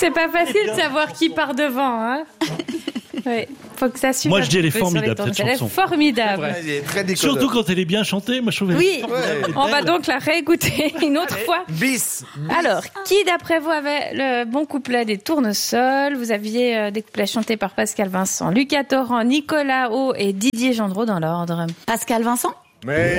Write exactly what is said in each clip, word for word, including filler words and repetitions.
c'est pas facile de savoir qui part devant, hein. Ouais, faut que ça suive. Moi, je dis elle est formidable, cette elle chanson. est formidable. Elle est très décodeur. Surtout quand elle est bien chantée, moi je trouve. Oui, Ouais. on va donc la réécouter une autre fois. Bis. Alors, qui d'après vous avait le bon couplet des Tournesols? Vous aviez euh, des couplets chantés par Pascal Vincent, Lucas Torrent, Nicolas Haut et Didier Gendreau dans l'ordre. Pascal Vincent? Mais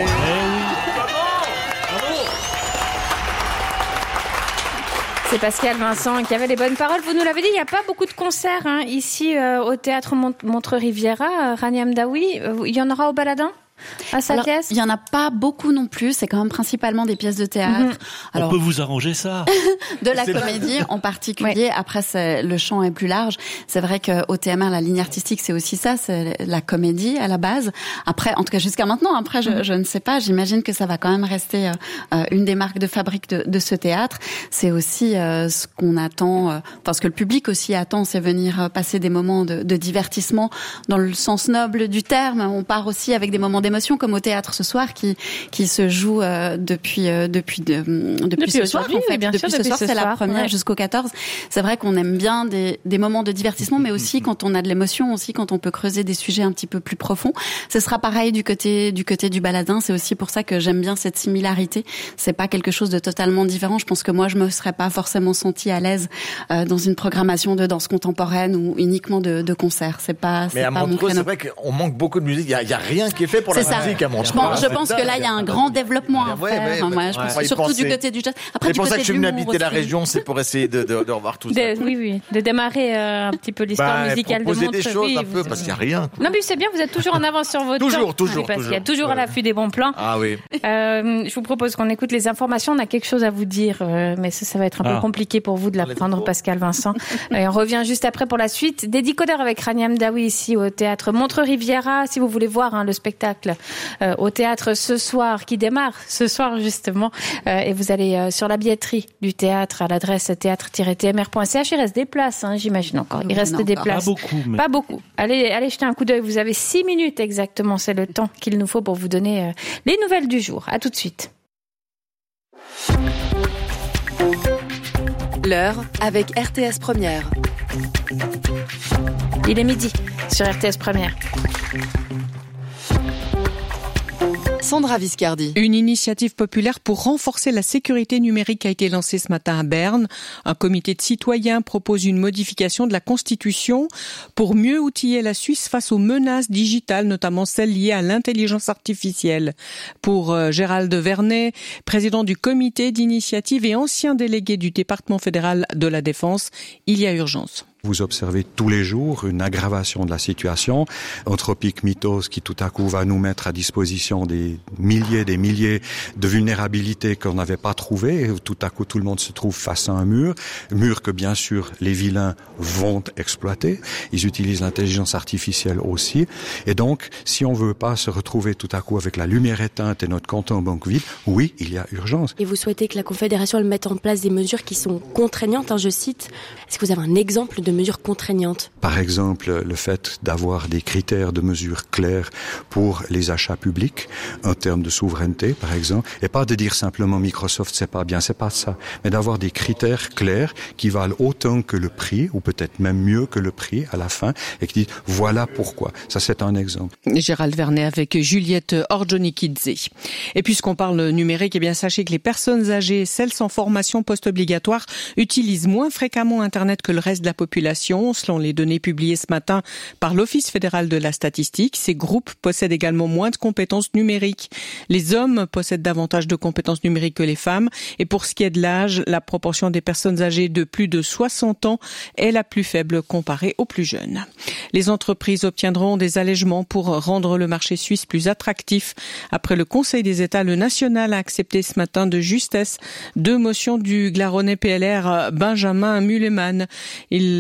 C'est Pascal Vincent qui avait les bonnes paroles. Vous nous l'avez dit, il n'y a pas beaucoup de concerts hein, ici euh, au théâtre Mont- Montreux-Riviera. Euh, Rania Mdaoui, euh, il y en aura au Baladin à sa Alors, pièce? il y en a pas beaucoup non plus. C'est quand même principalement des pièces de théâtre. Mhm. Alors, On peut vous arranger ça. de la C'est comédie en particulier. Après, c'est, le champ est plus large. C'est vrai qu'au T M R, la ligne artistique, c'est aussi ça, c'est la comédie à la base. Après, en tout cas jusqu'à maintenant, après, je, je ne sais pas. J'imagine que ça va quand même rester euh, une des marques de fabrique de, de ce théâtre. C'est aussi euh, ce qu'on attend, euh, enfin ce que le public aussi attend, c'est venir passer des moments de, de divertissement dans le sens noble du terme. On part aussi avec des moments d'émotion, comme au théâtre ce soir, qui qui se joue euh, depuis euh, depuis de, depuis, Depuis ce soir. En aujourd'hui, fait, oui, bien depuis sûr, ce depuis soir, ce c'est la soir, première ouais. jusqu'au quatorze. C'est vrai qu'on aime bien des des moments de divertissement, mais aussi quand on a de l'émotion, aussi quand on peut creuser des sujets un petit peu plus profonds. Ce sera pareil du côté du côté du Baladin. C'est aussi pour ça que j'aime bien cette similarité. C'est pas quelque chose de totalement différent. Je pense que moi, je me serais pas forcément sentie à l'aise euh, dans une programmation de danse contemporaine ou uniquement de, de concert. C'est pas c'est Mais à pas mon Montreux, créneau. c'est vrai qu'on manque beaucoup de musique. Il y a, il y a rien qui est fait pour la C'est ça. musique à Montreux. Je pense, je C'est pense que dingue. là, il y a un grand développement à Ouais, faire. ouais, Enfin, moi, ouais. je pense Ouais. surtout Y du penser. côté du jazz. Après, C'est du pour ça côté que je suis de venu l'humour habiter la aussi. région, c'est pour essayer de, de, de revoir tout ça. De- oui, oui, de démarrer euh, un petit peu l'histoire Bah, musicale de proposer Montreux. des choses Oui, un peu, vous- parce qu'il n'y a rien. Non, mais c'est bien, vous êtes toujours en avance sur votre Toujours, temps. toujours, Oui, parce qu'il y a toujours. toujours à Ouais. l'affût des bons plans. Ah oui. Euh, je vous propose qu'on écoute les informations. On a quelque chose à vous dire, euh, mais ça, ça va être un Ah. peu compliqué pour vous de l'apprendre, Pascal Vincent. Et on revient juste après pour la suite des décodeurs avec Rania Mdaoui ici au théâtre Montreux-Riviera. Si vous voulez voir hein, le spectacle euh, au théâtre ce soir, qui démarre ce soir justement, euh, et vous allez euh, sur la billetterie du théâtre à l'adresse théâtre tiret t m r point c h. Il reste des places, hein, j'imagine encore. Il Oui, reste il y en a des encore. places. Pas beaucoup, mais- Pas beaucoup. Allez, allez jeter un coup d'œil. Vous avez six minutes exactement. C'est le temps qu'il nous faut pour vous donner euh, les nouvelles du jour. À tout de suite. L'heure avec R T S Première. Il est midi sur R T S Première. Sandra Viscardi. Une initiative populaire pour renforcer la sécurité numérique a été lancée ce matin à Berne. Un comité de citoyens propose une modification de la Constitution pour mieux outiller la Suisse face aux menaces digitales, notamment celles liées à l'intelligence artificielle. Pour euh, Gérald Vernet, président du comité d'initiative et ancien délégué du département fédéral de la Défense, il y a urgence. Vous observez tous les jours une aggravation de la situation. Anthropic Mythos qui tout à coup va nous mettre à disposition des milliers des milliers de vulnérabilités qu'on n'avait pas trouvées. Et tout à coup, tout le monde se trouve face à un mur. Mur que, bien sûr, les vilains vont exploiter. Ils utilisent l'intelligence artificielle aussi. Et donc, si on veut pas se retrouver tout à coup avec la lumière éteinte et notre compte en banque vide, oui, il y a urgence. Et vous souhaitez que la Confédération elle mette en place des mesures qui sont contraignantes, hein, je cite. Est-ce que vous avez un exemple de mesures contraignantes? Par exemple, le fait d'avoir des critères de mesure clairs pour les achats publics, en termes de souveraineté, par exemple, et pas de dire simplement Microsoft c'est pas bien, c'est pas ça, mais d'avoir des critères clairs qui valent autant que le prix, ou peut-être même mieux que le prix à la fin, et qui disent voilà pourquoi. Ça, c'est un exemple. Gérald Vernet avec Juliette Orjonikidze. Et puisqu'on parle numérique, eh bien sachez que les personnes âgées, celles sans formation post-obligatoire, utilisent moins fréquemment Internet que le reste de la population, selon les données publiées ce matin par l'Office fédéral de la statistique. Ces groupes possèdent également moins de compétences numériques. Les hommes possèdent davantage de compétences numériques que les femmes. Et pour ce qui est de l'âge, la proportion des personnes âgées de plus de soixante ans est la plus faible comparée aux plus jeunes. Les entreprises obtiendront des allègements pour rendre le marché suisse plus attractif. Après le Conseil des États, le national a accepté ce matin de justesse deux motions du Glaronnais P L R Benjamin Mulleman. Il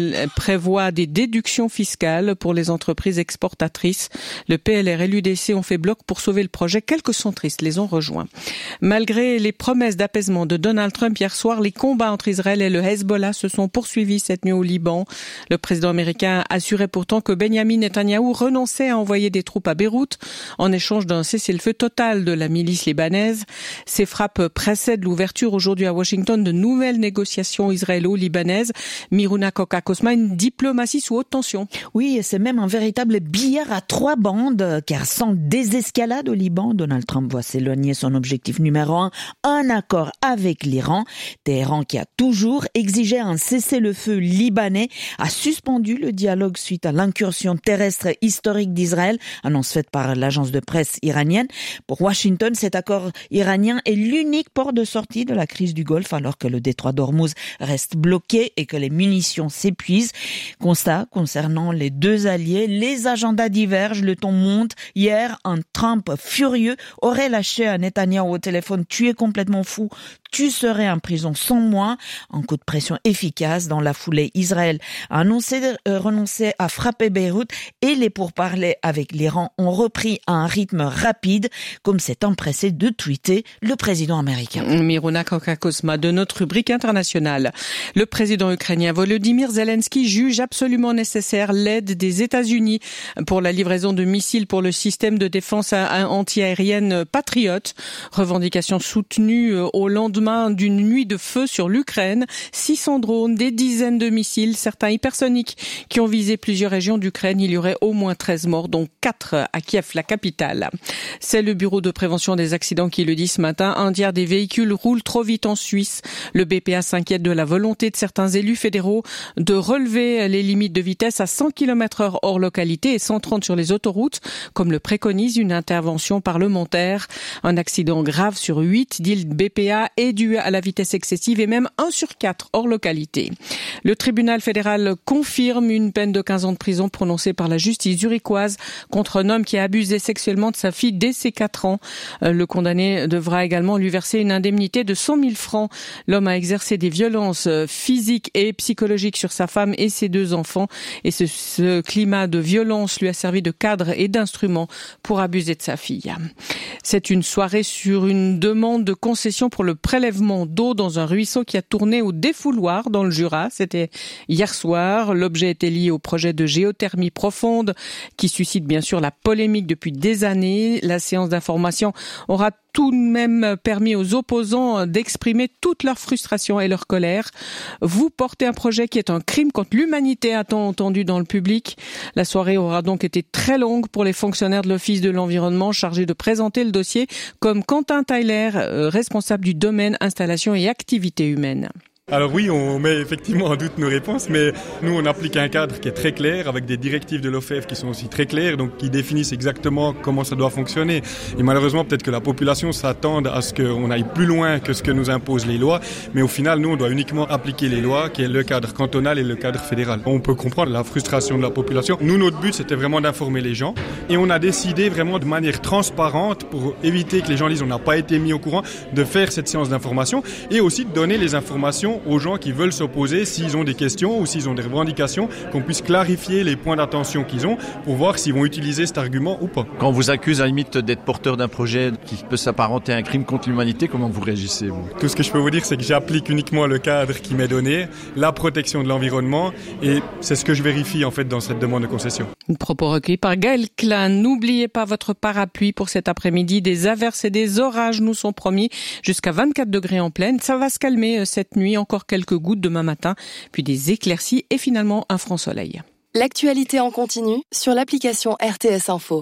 prévoit des déductions fiscales pour les entreprises exportatrices. Le P L R et l'U D C ont fait bloc pour sauver le projet. Quelques centristes les ont rejoints. Malgré les promesses d'apaisement de Donald Trump hier soir, les combats entre Israël et le Hezbollah se sont poursuivis cette nuit au Liban. Le président américain assurait pourtant que Benyamin Netanyahou renonçait à envoyer des troupes à Beyrouth en échange d'un cessez-le-feu total de la milice libanaise. Ces frappes précèdent l'ouverture aujourd'hui à Washington de nouvelles négociations israélo-libanaises. Miruna Kokakosma, une diplomatie sous haute tension. Oui, et c'est même un véritable billard à trois bandes, car sans désescalade au Liban, Donald Trump voit s'éloigner son objectif numéro un, un accord avec l'Iran. Téhéran, qui a toujours exigé un cessez-le-feu libanais, a suspendu le dialogue suite à l'incursion terrestre historique d'Israël, annonce faite par l'agence de presse iranienne. Pour Washington, cet accord iranien est l'unique port de sortie de la crise du Golfe, alors que le détroit d'Ormuz reste bloqué et que les munitions s'épuisent. Constat concernant les deux alliés, les agendas divergent, le ton monte. Hier, un Trump furieux aurait lâché à Netanyahou au téléphone « Tu es complètement fou, tu serais en prison sans moi ». Un coup de pression efficace. Dans la foulée, Israël a annoncé euh, renoncer à frapper Beyrouth et les pourparlers avec l'Iran ont repris à un rythme rapide, comme s'est empressé de tweeter le président américain. Miruna Kokakosma de notre rubrique internationale. Le président ukrainien Volodymyr Zelensky juge absolument nécessaire l'aide des États-Unis pour la livraison de missiles pour le système de défense antiaérienne Patriot. Revendication soutenue au lendemain d'une nuit de feu sur l'Ukraine. six cents drones, des dizaines de missiles, certains hypersoniques qui ont visé plusieurs régions d'Ukraine. Il y aurait au moins treize morts, dont quatre à Kiev, la capitale. C'est le bureau de prévention des accidents qui le dit ce matin. Un tiers des véhicules roulent trop vite en Suisse. Le B P A s'inquiète de la volonté de certains élus fédéraux de relever les limites de vitesse à cent kilomètres heure hors localité et cent trente sur les autoroutes, comme le préconise une intervention parlementaire. Un accident grave sur huit, dit le B P A, est dû à la vitesse excessive et même un sur quatre hors localité. Le tribunal fédéral confirme une peine de quinze ans de prison prononcée par la justice zurichoise contre un homme qui a abusé sexuellement de sa fille dès ses quatre ans. Le condamné devra également lui verser une indemnité de cent mille francs. L'homme a exercé des violences physiques et psychologiques sur sa femme et ses deux enfants. Et ce, ce climat de violence lui a servi de cadre et d'instrument pour abuser de sa fille. C'est une soirée sur une demande de concession pour le prélèvement d'eau dans un ruisseau qui a tourné au défouloir dans le Jura. C'était hier soir. L'objet était lié au projet de géothermie profonde qui suscite bien sûr la polémique depuis des années. La séance d'information aura tout de même permis aux opposants d'exprimer toute leur frustration et leur colère. Vous portez un projet qui est un crime contre l'humanité, a-t-on entendu dans le public. La soirée aura donc été très longue pour les fonctionnaires de l'Office de l'environnement chargés de présenter le dossier, comme Quentin Tyler, responsable du domaine installation et activités humaines. Alors oui, on met effectivement en doute nos réponses, mais nous on applique un cadre qui est très clair, avec des directives de l'O F E F qui sont aussi très claires, donc qui définissent exactement comment ça doit fonctionner. Et malheureusement, peut-être que la population s'attend à ce qu'on aille plus loin que ce que nous imposent les lois, mais au final, nous on doit uniquement appliquer les lois, qui est le cadre cantonal et le cadre fédéral. On peut comprendre la frustration de la population. Nous, notre but, c'était vraiment d'informer les gens, et on a décidé vraiment de manière transparente, pour éviter que les gens disent on n'a pas été mis au courant, de faire cette séance d'information, et aussi de donner les informations aux gens qui veulent s'opposer s'ils ont des questions ou s'ils ont des revendications, qu'on puisse clarifier les points d'attention qu'ils ont pour voir s'ils vont utiliser cet argument ou pas. Quand on vous accuse à la limite d'être porteur d'un projet qui peut s'apparenter à un crime contre l'humanité, comment vous réagissez vous ? Tout ce que je peux vous dire, c'est que j'applique uniquement le cadre qui m'est donné, la protection de l'environnement, et c'est ce que je vérifie en fait dans cette demande de concession. Un propos recueilli par Gaël Klein. N'oubliez pas votre parapluie pour cet après-midi. Des averses et des orages nous sont promis jusqu'à vingt-quatre degrés en pleine. Ça va se calmer cette nuit. Encore quelques gouttes demain matin, puis des éclaircies et finalement un franc soleil. L'actualité en continu sur l'application R T S Info.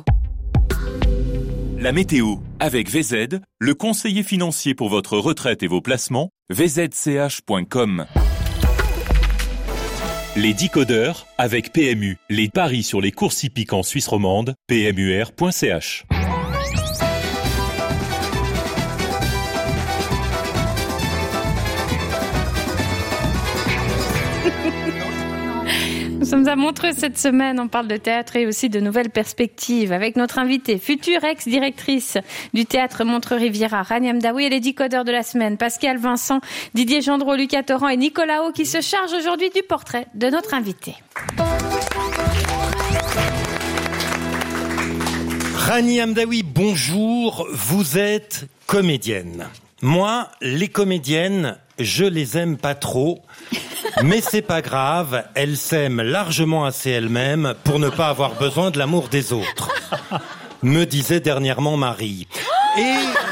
La météo avec V Z, le conseiller financier pour votre retraite et vos placements, v z c h point com. Les décodeurs avec P M U, les paris sur les courses hippiques en Suisse romande, p m u r point c h. Nous sommes à Montreux cette semaine, on parle de théâtre et aussi de nouvelles perspectives avec notre invitée, future ex-directrice du théâtre Montreux-Riviera, Rania Mdaoui, et les décodeurs de la semaine, Pascal Vincent, Didier Gendreau, Lucas Torrent et Nicolas Haut, qui se chargent aujourd'hui du portrait de notre invitée. Rania Mdaoui, bonjour, vous êtes comédienne. Moi, les comédiennes, je les aime pas trop, mais c'est pas grave, elles s'aiment largement assez elles-mêmes pour ne pas avoir besoin de l'amour des autres, me disait dernièrement Marie. Et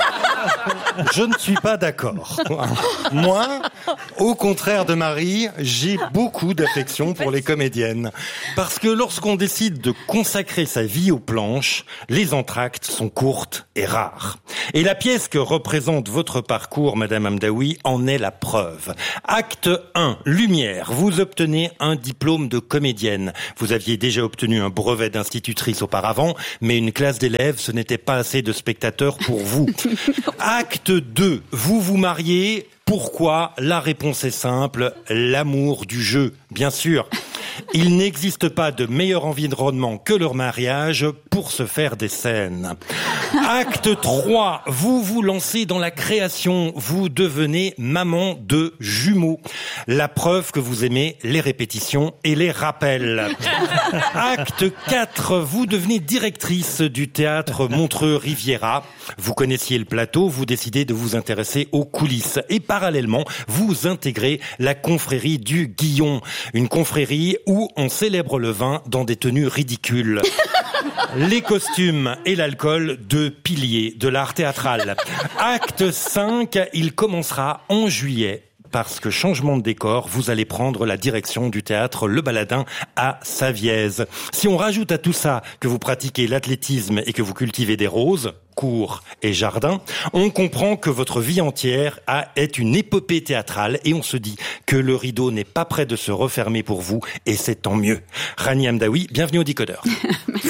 je ne suis pas d'accord. Moi, au contraire de Marie, j'ai beaucoup d'affection pour les comédiennes. Parce que lorsqu'on décide de consacrer sa vie aux planches, les entr'actes sont courtes et rares. Et la pièce que représente votre parcours, Madame Mdaoui, en est la preuve. Acte un, Lumière. Vous obtenez un diplôme de comédienne. Vous aviez déjà obtenu un brevet d'institutrice auparavant, mais une classe d'élèves, ce n'était pas assez de spectateurs pour vous. Acte deux, vous vous mariez. Pourquoi? La réponse est simple, l'amour du jeu, bien sûr. Il n'existe pas de meilleur environnement que leur mariage pour se faire des scènes. Acte trois, vous vous lancez dans la création, vous devenez maman de jumeaux. La preuve que vous aimez les répétitions et les rappels. Acte quatre, vous devenez directrice du théâtre Montreux-Riviera. Vous connaissiez le plateau, vous décidez de vous intéresser aux coulisses. Et parallèlement, vous intégrez la confrérie du Guillon. Une confrérie où on célèbre le vin dans des tenues ridicules. Les costumes et l'alcool, deux piliers de l'art théâtral. Acte cinq, il commencera en juillet. Parce que changement de décor, vous allez prendre la direction du théâtre Le Baladin à Savièse. Si on rajoute à tout ça que vous pratiquez l'athlétisme et que vous cultivez des roses, cours et jardins, on comprend que votre vie entière a, est une épopée théâtrale et on se dit que le rideau n'est pas prêt de se refermer pour vous et c'est tant mieux. Rania Mdaoui, bienvenue au Décodeur. Merci.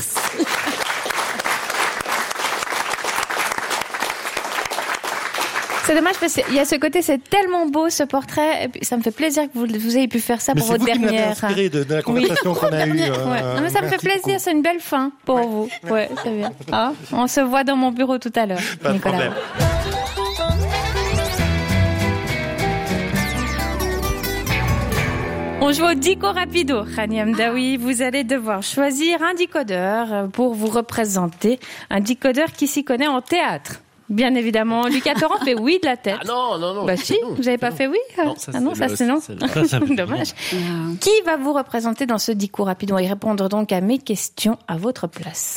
C'est dommage parce qu'il y a ce côté, c'est tellement beau ce portrait, et puis ça me fait plaisir que vous, vous ayez pu faire ça mais pour votre dernière. Mais c'est vous qui m'avez inspiré de, de la conversation oui. qu'on a eue. Euh, ouais. Non, mais ça me fait plaisir, beaucoup. C'est une belle fin pour ouais. vous. Ouais, c'est bien. Ah, on se voit dans mon bureau tout à l'heure, pas Nicolas. De problème. On joue au Dico Rapido. Rania Mdaoui, vous allez devoir choisir un décodeur pour vous représenter, un décodeur qui s'y connaît en théâtre. Bien évidemment, Lucas Torrent fait oui de la tête. Ah non, non, non. Bah si, non, vous n'avez pas non. fait oui? Non, ça, ah non, ça le, c'est non. C'est le... ça, Dommage. Qui va vous représenter dans ce Dico Rapido et répondre donc à mes questions à votre place?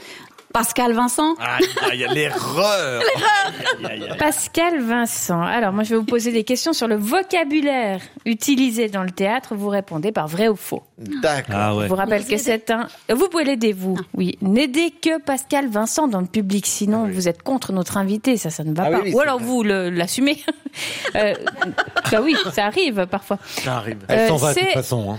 Pascal Vincent. Ah, il y a l'erreur. L'erreur. Pascal Vincent. Alors, moi, je vais vous poser des questions sur le vocabulaire utilisé dans le théâtre. Vous répondez par vrai ou faux. D'accord. Ah ouais. Je vous rappelle que c'est un... Vous pouvez l'aider, vous. Ah. Oui. N'aidez que Pascal Vincent dans le public. Sinon, ah oui. vous êtes contre notre invité. Ça, ça ne va ah pas. Oui, oui, ou alors, vrai. vous le, l'assumez. euh, bah oui, ça arrive parfois. Ça arrive. Elle euh, s'en va c'est... de toute façon. Hein.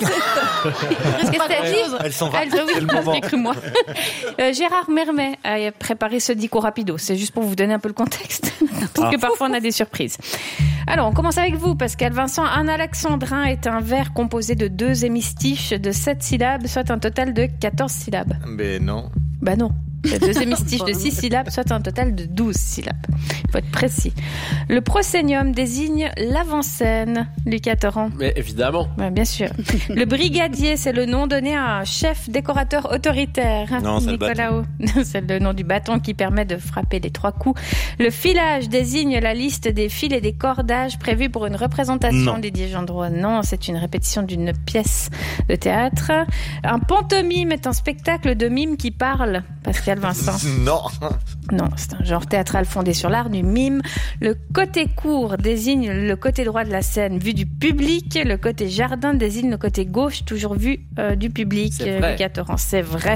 Qu'est-ce que c'est dit? Elle s'en va. Elle, oui, c'est le moment. Cru-moi. euh, Gérard Mermet a préparé ce Dico Rapido. C'est juste pour vous donner un peu le contexte. Parce ah. que parfois on a des surprises. Alors, on commence avec vous, Pascal Vincent. Un alexandrin est un vers composé de deux hémistiches de sept syllabes, soit un total de quatorze syllabes. Mais non. Bah non. Deux hémistiches de six syllabes, soit un total de douze syllabes. Il faut être précis. Le proscénium désigne l'avant-scène, Lucas Torrent. Mais évidemment. Ouais, bien sûr. Le brigadier, c'est le nom donné à un chef décorateur autoritaire. Non, c'est Nicolas Haut. C'est le nom du bâton qui permet de frapper les trois coups. Le filage désigne la liste des fils et des cordages prévus pour une représentation. Didier Gendreau. Non, c'est une répétition d'une pièce de théâtre. Un pantomime est un spectacle de mime qui parle. Pascal Vincent. Non. Non, c'est un genre théâtral fondé sur l'art du mime. Le côté court désigne le côté droit de la scène vu du public. Le côté jardin désigne le côté gauche, toujours vu euh, du public. C'est vrai. Lucas Torrent, c'est vrai.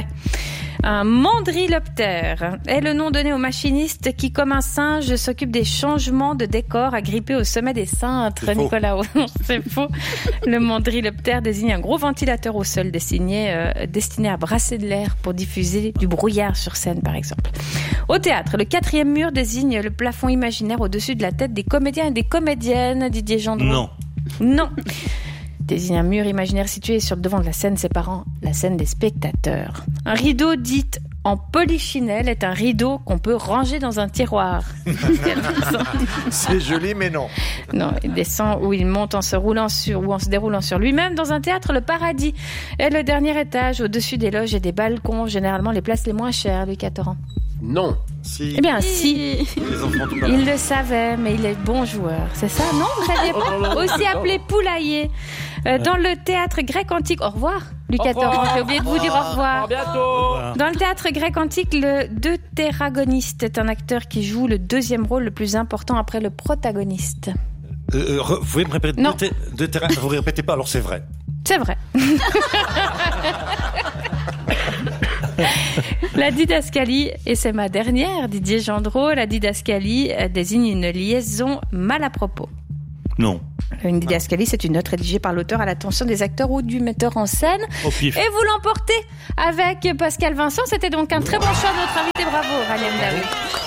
Un mandriloptère est le nom donné au machiniste qui, comme un singe, s'occupe des changements de décor agrippé au sommet des cintres. Nicolas Haut. C'est faux. Le mandriloptère désigne un gros ventilateur au sol destiné, euh, destiné à brasser de l'air pour diffuser du brouillard sur scène, par exemple. Au théâtre, le quatrième mur désigne le plafond imaginaire au-dessus de la tête des comédiens et des comédiennes. Didier Gendreau. Non. Non. désigne un mur imaginaire situé sur le devant de la scène séparant la scène des spectateurs. Un rideau dit en polichinelle est un rideau qu'on peut ranger dans un tiroir. C'est joli, mais non. Non, il descend ou il monte en se roulant sur ou en se déroulant sur lui-même. Dans un théâtre, le paradis est le dernier étage au-dessus des loges et des balcons, généralement les places les moins chères, Louis quatorze. Non. Si. Eh bien, si. Les enfants, tout il le savait, mais il est bon joueur. C'est ça, non? Vous saviez pas? Aussi appelé poulailler. Euh, dans le théâtre grec antique. Au revoir, Louis quatorze. J'ai oublié de vous dire au revoir. À bientôt. Dans le théâtre grec antique, le deutéragoniste est un acteur qui joue le deuxième rôle le plus important après le protagoniste. Euh, re, vous pouvez me répéter? Non. De terrain, vous répétez pas, alors c'est vrai. C'est vrai. La didascalie, et c'est ma dernière, Didier Gendreau, la didascalie désigne une liaison mal à propos. Non. Une didascalie, c'est une note rédigée par l'auteur à l'attention des acteurs ou du metteur en scène. Au pif. Et vous l'emportez avec Pascal Vincent. C'était donc un très bon choix de notre invité. Bravo, Raniam Daoui.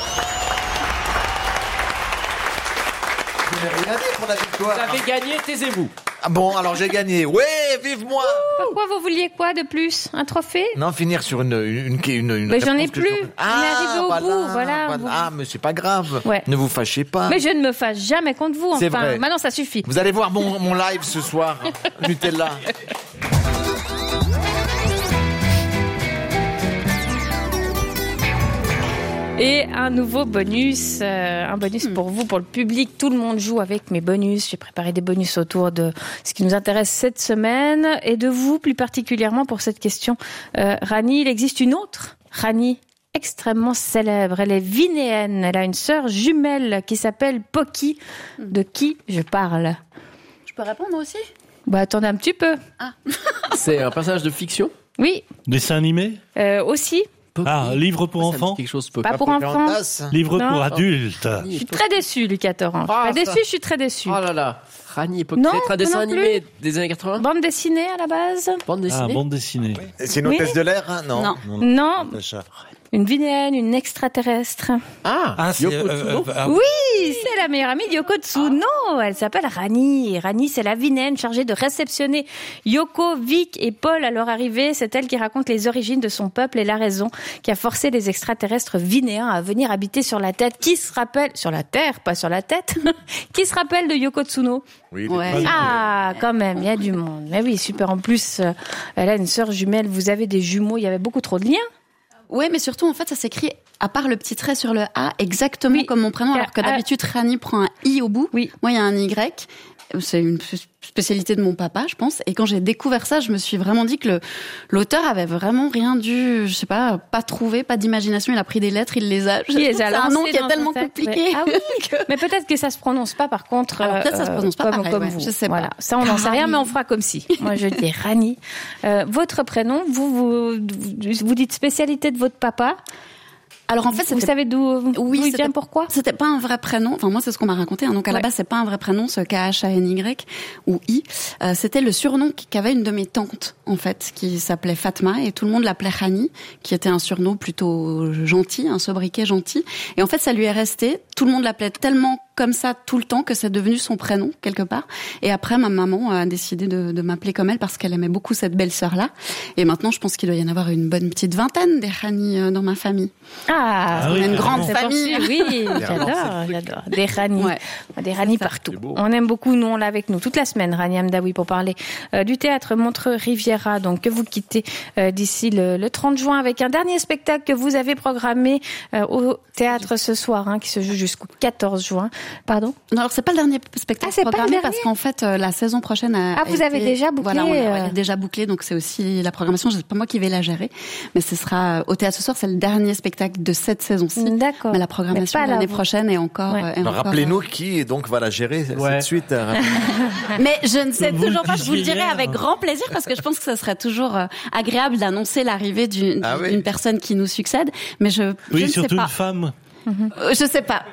Vous n'avez rien dit pour la victoire. Vous avez gagné, taisez-vous. Ah bon, alors j'ai gagné. Ouais, vive moi. Pourquoi vous vouliez quoi de plus? Un trophée? Non, finir sur une une une. une, une mais j'en ai réponse que plus. je- On est Ah, arrivé au voilà, bout, voilà. voilà. Vous- Ah, mais c'est pas grave. Ouais. Ne vous fâchez pas. Mais je ne me fâche jamais contre vous. C'est Enfin, vrai. maintenant ça suffit. Vous allez voir mon, mon live ce soir, Nutella. Et un nouveau bonus, euh, un bonus pour vous, pour le public. Tout le monde joue avec mes bonus. J'ai préparé des bonus autour de ce qui nous intéresse cette semaine et de vous plus particulièrement pour cette question. Euh, Rani, il existe une autre Rani extrêmement célèbre. Elle est vinéenne. Elle a une sœur jumelle qui s'appelle Pocky. De qui je parle? Je peux répondre aussi? Bah attendez un petit peu. Ah. C'est un personnage de fiction? Oui. Dessin animé? Euh, aussi. Ah, livre pour enfants? Quelque chose Pas pour enfants. Livre Non. pour adultes. Je suis très déçue, Lucas Torrent. Je suis Ah, très ça. déçue, je suis très déçue. Oh là là. Rani et Pocky. Non, C'est un dessin moi non animé des années quatre-vingts? Bande dessinée à la base? Bande Ah, dessinée? bande dessinée. C'est une Oui. hôtesse de l'air, hein? Non. Non. Non. Natacha. Une vinéenne, une extraterrestre. Ah, Ah, c'est, Yoko euh, Tsuno. euh, ah, Oui, c'est la meilleure amie de Yoko Tsuno. Elle s'appelle Rani. Rani, c'est la vinéenne chargée de réceptionner Yoko, Vic et Paul à leur arrivée. C'est elle qui raconte les origines de son peuple et la raison qui a forcé les extraterrestres vinéens à venir habiter sur la tête. Qui se rappelle, sur la terre, pas sur la tête, qui se rappelle de Yoko Tsuno? Oui, Ouais. les- Ah, quand même, il y a du monde. Mais oui, super. En plus, euh, elle a une sœur jumelle. Vous avez des jumeaux. Il y avait beaucoup trop de liens. Ouais, mais surtout, en fait, ça s'écrit, à part le petit trait sur le A, exactement Oui. comme mon prénom, alors que Ah. d'habitude, Rani prend un I au bout. Oui. Moi, il y a un Y. C'est une spécialité de mon papa, je pense. Et quand j'ai découvert ça, je me suis vraiment dit que le, l'auteur avait vraiment rien dû, je sais pas, pas trouvé, pas d'imagination. Il a pris des lettres, il les a. Il les a C'est un nom lancés qui est dans tellement son texte, compliqué. ouais. Ah oui. Mais peut-être que ça se prononce pas, par contre. Alors, peut-être ça se prononce pas comme, pareil, comme ouais. vous. Je sais pas. Voilà. Ça, on n'en sait rien, Rani. mais on fera comme si. Moi, je dis Rani. Euh, votre prénom, vous, vous, vous dites spécialité de votre papa. Alors en fait, Vous c'était- savez d'où, Oui, d'où il c'était- vient, pourquoi? C'était pas un vrai prénom. Enfin, moi, c'est ce qu'on m'a raconté. hein. Donc, à la Ouais. base, c'est pas un vrai prénom, ce K H A N Y ou I. Euh, c'était le surnom qu'avait une de mes tantes, en fait, qui s'appelait Fatma, et tout le monde l'appelait Rani, qui était un surnom plutôt gentil, un sobriquet gentil. Et en fait, ça lui est resté. Tout le monde l'appelait tellement comme ça tout le temps que c'est devenu son prénom, quelque part. Et après, ma maman a décidé de, de m'appeler comme elle parce qu'elle aimait beaucoup cette belle-sœur-là. Et maintenant, je pense qu'il doit y en avoir une bonne petite vingtaine des Rani euh, dans ma famille. Ah, Ah oui, on a une carrément. grande c'est pour famille. ça. Oui, j'adore, j'adore. Des Rani. Ouais. Des Rani partout. On aime beaucoup, nous, on l'a avec nous toute la semaine, Rani Amdaoui, pour parler euh, du théâtre Montreux-Riviera, donc que vous quittez euh, d'ici le, le trente juin avec un dernier spectacle que vous avez programmé euh, au théâtre ce soir, hein, qui se joue jusqu'au quatorze juin. Pardon? Non, alors c'est pas le dernier spectacle Ah, c'est pas le programmé dernier parce qu'en fait euh, la saison prochaine a, Ah, a vous avez été- déjà bouclé, Voilà, on a- euh. elle est déjà bouclée, donc c'est aussi la programmation. C'est pas moi qui vais la gérer, mais ce sera au théâtre ce soir. C'est le dernier spectacle de cette saison-ci. D'accord. Mais la programmation Mais pas la l'année vôtre. prochaine est encore. Ouais. euh, est Alors, encore, rappelez-nous qui donc va la gérer Ouais. cette suite. euh, rappelez- euh, Mais je ne sais Vous toujours le pas. Je vous le disiez dirai hier. avec grand plaisir parce que je pense que ce serait toujours euh, agréable d'annoncer l'arrivée d'une Ah oui. d'une personne qui nous succède. Mais je, je Oui, ne sais surtout pas. une femme. Euh, Je sais pas.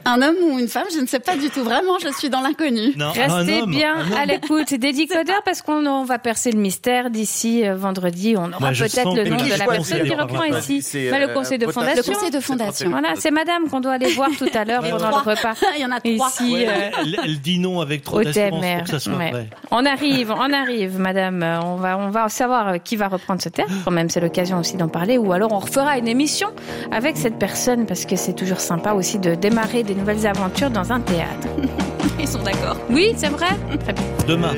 Un homme ou une femme, je ne sais pas du tout. Vraiment, je suis dans l'inconnu. Non, Restez un homme, bien un homme. à l'écoute des décodeurs parce qu'on on va percer le mystère d'ici euh, vendredi. On aura Bah, je peut-être sens le que nom je de la pense personne qu'il qui y a reprend pas- ici. c'est, Bah, le euh, conseil de potasse- fondation. Le conseil de fondation. Voilà, c'est madame qu'on doit aller voir tout à l'heure pendant le repas. Il y en a trois. Ici, Ouais, euh, elle, elle dit non avec trop au d'assurance T M R. pour que ça soit Ouais. vrai. On arrive, on arrive, madame. Euh, On va, on va savoir euh, qui va reprendre ce théâtre. Quand même, c'est l'occasion aussi d'en parler. Ou alors, on refera une émission avec cette personne parce que c'est toujours sympa aussi de démarrer des nouvelles aventures dans un théâtre. Ils sont d'accord. Oui, c'est vrai. Très bien. Demain.